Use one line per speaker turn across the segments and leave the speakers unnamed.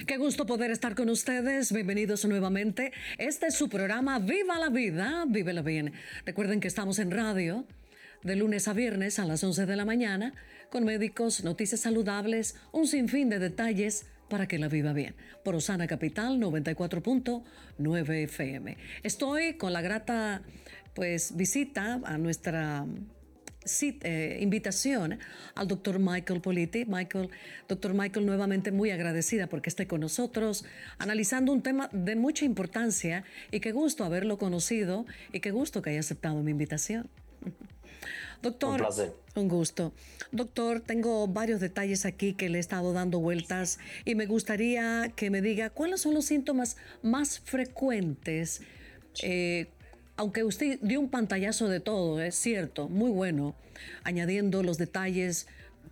Qué gusto poder estar con ustedes. Bienvenidos nuevamente. Este es su programa Viva la Vida, Vívela Bien. Recuerden que estamos en radio de lunes a viernes a las 11 de la mañana con médicos, noticias saludables, un sinfín de detalles para que la viva bien. Por Osana Capital 94.9 FM. Estoy con la grata visita a nuestra invitación al doctor Michael Politi. Doctor Michael, nuevamente muy agradecida porque esté con nosotros analizando un tema de mucha importancia y qué gusto haberlo conocido y qué gusto que haya aceptado mi invitación. Doctor,
un placer.
Un gusto. Doctor, tengo varios detalles aquí que le he estado dando vueltas y me gustaría que me diga cuáles son los síntomas más frecuentes. Aunque usted dio un pantallazo de todo, es cierto, muy bueno, añadiendo los detalles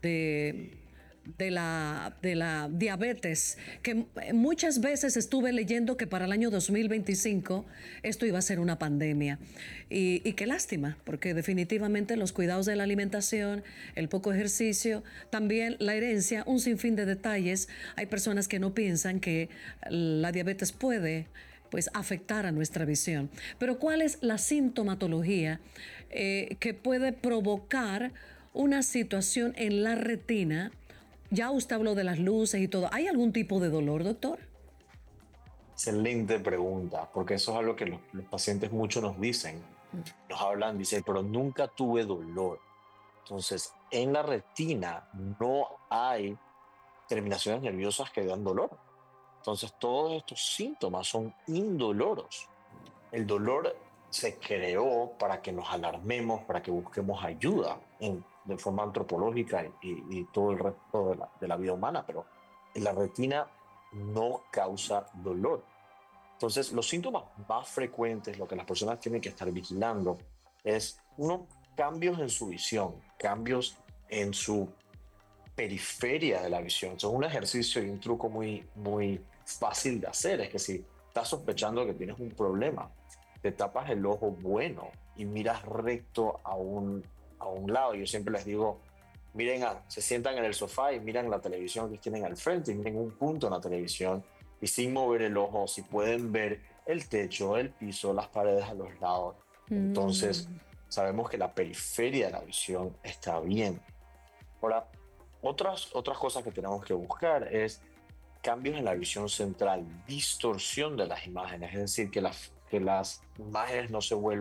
de la diabetes, que muchas veces estuve leyendo que para el año 2025 esto iba a ser una pandemia. Y qué lástima, porque definitivamente los cuidados de la alimentación, el poco ejercicio, también la herencia, un sinfín de detalles. Hay personas que no piensan que la diabetes puede afectar a nuestra visión. Pero ¿cuál es la sintomatología que puede provocar una situación en la retina? Ya usted habló de las luces y todo. ¿Hay algún tipo de dolor, doctor?
Excelente pregunta, porque eso es algo que los pacientes mucho nos dicen. Nos hablan, dicen, pero nunca tuve dolor. Entonces, en la retina no hay terminaciones nerviosas que dan dolor. Entonces, todos estos síntomas son indoloros. El dolor se creó para que nos alarmemos, para que busquemos ayuda de forma antropológica y todo el resto de la vida humana, pero la retina no causa dolor. Entonces, los síntomas más frecuentes, lo que las personas tienen que estar vigilando, es uno, cambios en su visión, cambios en su periferia de la visión. Entonces, un ejercicio y un truco muy fácil de hacer es que si estás sospechando que tienes un problema, te tapas el ojo bueno y miras recto a un lado. Yo siempre les digo, se sientan en el sofá y miran la televisión que tienen al frente y miren un punto en la televisión y sin mover el ojo, si pueden ver el techo, el piso, las paredes a los lados. Entonces, sabemos que la periferia de la visión está bien. Ahora, otras cosas que tenemos que buscar es cambios en la visión central, distorsión de las imágenes, es decir, que las imágenes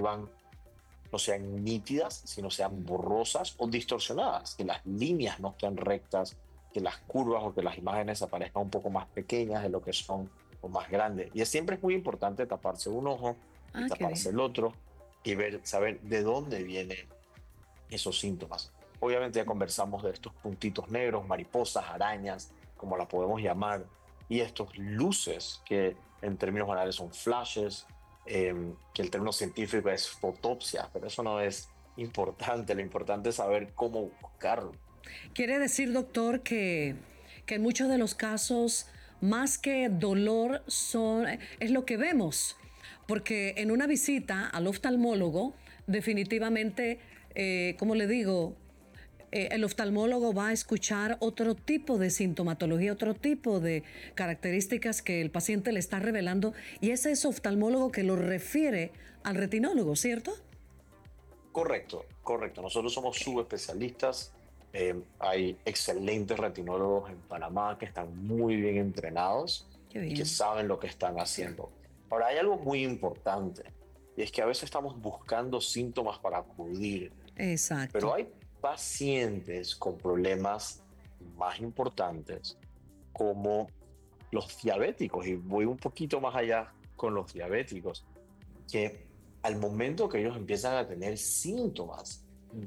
no sean nítidas, sino sean borrosas o distorsionadas, que las líneas no estén rectas, que las curvas o que las imágenes aparezcan un poco más pequeñas de lo que son o más grandes. Y siempre es muy importante taparse un ojo y
Qué
taparse
bien.
el otro y saber de dónde vienen esos síntomas. Obviamente ya conversamos de estos puntitos negros, mariposas, arañas, como la podemos llamar, y estos luces que en términos generales son flashes, que el término científico es fotopsia, pero eso no es importante. Lo importante es saber cómo buscarlo.
Quiere decir, doctor, que en muchos de los casos, más que dolor, es lo que vemos. Porque en una visita al oftalmólogo, definitivamente, como le digo, el oftalmólogo va a escuchar otro tipo de sintomatología, otro tipo de características que el paciente le está revelando, y ese es oftalmólogo que lo refiere al retinólogo, ¿cierto?
Correcto, correcto. Nosotros somos
Okay.
subespecialistas. Hay excelentes retinólogos en Panamá que están muy bien entrenados
Qué
y que
bien.
saben lo que están haciendo. Ahora, hay algo muy importante y es que a veces estamos buscando síntomas para acudir,
Exacto.
pero hay pacientes con problemas más importantes como los diabéticos, y voy un poquito más allá con los diabéticos, que al momento que ellos empiezan a tener síntomas,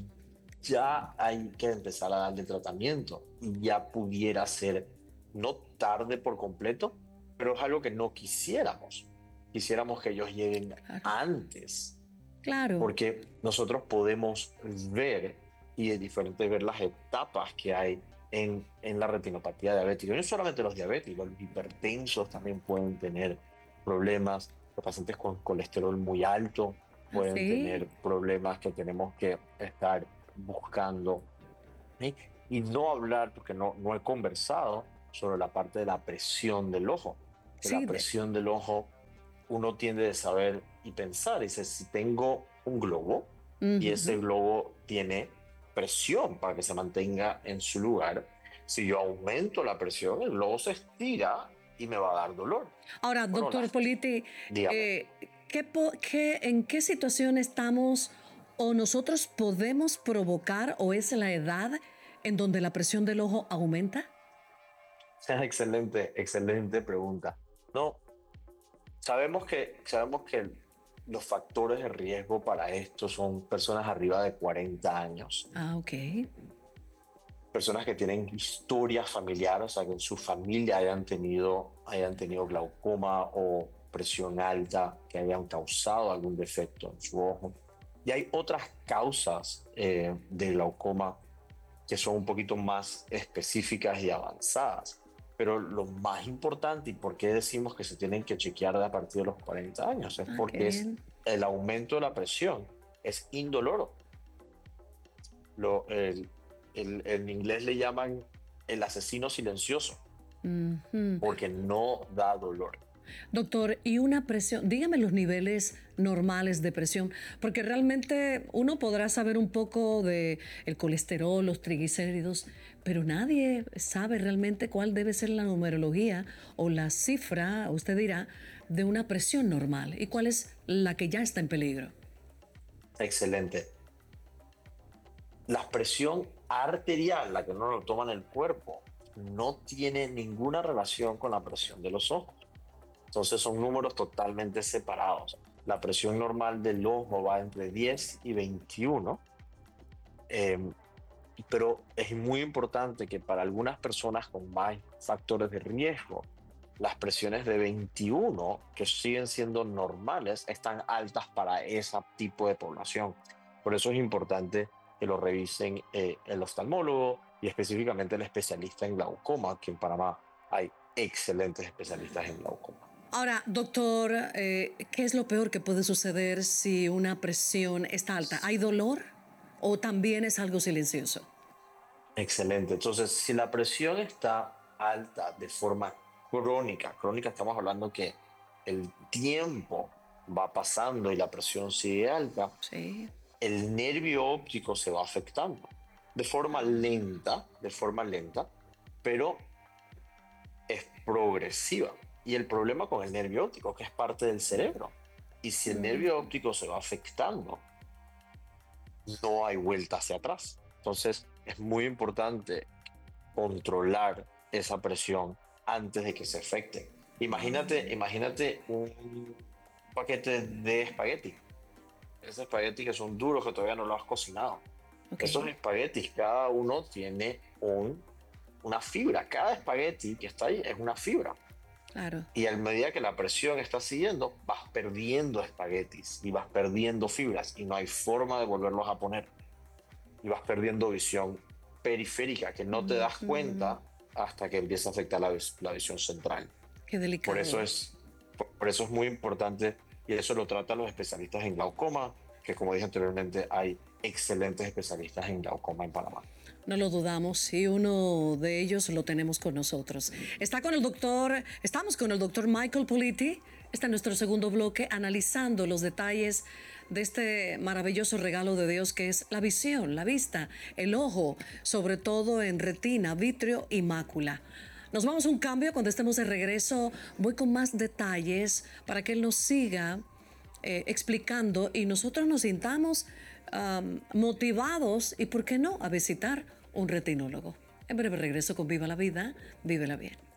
ya hay que empezar a darle tratamiento y ya pudiera ser no tarde por completo, pero es algo que no quisiéramos. Quisiéramos que ellos lleguen
Claro.
antes,
Claro.
porque nosotros podemos ver y es diferente ver las etapas que hay en la retinopatía diabética. Y no solamente los diabéticos, los hipertensos también pueden tener problemas, los pacientes con colesterol muy alto pueden
Así.
tener problemas que tenemos que estar buscando. ¿Sí? Y no hablar, porque no he conversado sobre la parte de la presión del ojo. Que la
Sí,
presión del ojo, uno tiende a saber y pensar, dice, si tengo un globo y ese
ujú.
globo tiene presión para que se mantenga en su lugar, si yo aumento la presión, el globo se estira y me va a dar dolor.
Ahora,
Bueno,
doctor Politi,
dígame.
¿en qué situación estamos o nosotros podemos provocar o es la edad en donde la presión del ojo aumenta?
Excelente, excelente pregunta. No, sabemos que los factores de riesgo para esto son personas arriba de 40 años,
Ah, ok.
personas que tienen historia familiar, o sea, que en su familia hayan tenido glaucoma o presión alta, que hayan causado algún defecto en su ojo. Y hay otras causas de glaucoma que son un poquito más específicas y avanzadas. Pero lo más importante y por qué decimos que se tienen que chequear a partir de los 40 años es
Ah, qué
porque es
bien.
el aumento de la presión es indoloro. Lo, el, en inglés le llaman el asesino silencioso
Ujú.
porque no da dolor.
Doctor, y una presión, dígame los niveles normales de presión, porque realmente uno podrá saber un poco de el colesterol, los triglicéridos, pero nadie sabe realmente cuál debe ser la numerología o la cifra, usted dirá, de una presión normal y cuál es la que ya está en peligro.
Excelente. La presión arterial, la que uno lo toma en el cuerpo, no tiene ninguna relación con la presión de los ojos. Entonces son números totalmente separados. La presión normal del ojo va entre 10 y 21, eh, pero es muy importante que para algunas personas con más factores de riesgo, las presiones de 21, que siguen siendo normales, están altas para ese tipo de población. Por eso es importante que lo revisen el oftalmólogo y específicamente el especialista en glaucoma, que en Panamá hay excelentes especialistas en glaucoma.
Ahora, doctor, ¿qué es lo peor que puede suceder si una presión está alta? ¿Hay dolor o también es algo silencioso?
Excelente. Entonces, si la presión está alta de forma crónica, crónica estamos hablando que el tiempo va pasando y la presión sigue alta,
Sí.
el nervio óptico se va afectando de forma lenta, pero es progresiva. Y el problema con el nervio óptico es que es parte del cerebro. Y si el nervio
Mm.
óptico se va afectando, no hay vuelta hacia atrás. Entonces, es muy importante controlar esa presión antes de que se afecte. Imagínate un paquete de espagueti. Esos espaguetis que son duros, que todavía no lo has cocinado.
Ok,
Esos espaguetis, cada uno tiene una fibra. Cada espagueti que está ahí es una fibra.
claro.
Y a medida que la presión está siguiendo, vas perdiendo espaguetis y vas perdiendo fibras y no hay forma de volverlos a poner. Y vas perdiendo visión periférica que no te das
Ujú.
cuenta hasta que empieza a afectar la visión central.
Qué
Por eso
delicado.
es, por eso es muy importante y eso lo tratan los especialistas en glaucoma, que como dije anteriormente, hay excelentes especialistas en glaucoma en Panamá.
No lo dudamos y uno de ellos lo tenemos con nosotros. Estamos con el doctor Michael Politi. Está en nuestro segundo bloque analizando los detalles de este maravilloso regalo de Dios que es la visión, la vista, el ojo, sobre todo en retina, vitrio y mácula. Nos vamos a un cambio. Cuando estemos de regreso voy con más detalles para que él nos siga explicando y nosotros nos sintamos motivados y, ¿por qué no?, a visitar un retinólogo. En breve regreso con Viva la Vida, vívela bien.